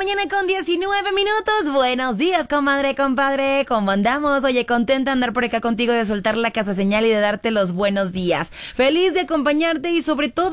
mañana con 19 minutos. Buenos días, comadre, compadre. ¿Cómo andamos? Oye, contenta de andar por acá contigo, de soltar la casa señal y de darte los buenos días. Feliz de acompañarte y sobre todo